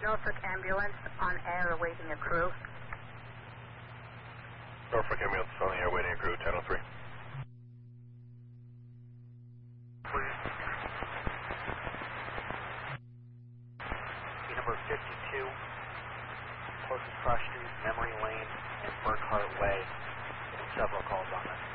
Norfolk ambulance on air awaiting a crew. Norfolk ambulance on the air waiting a crew, 1003. Number 52, closest cross street, Memory Lane and Burkhart Way. Several calls on this.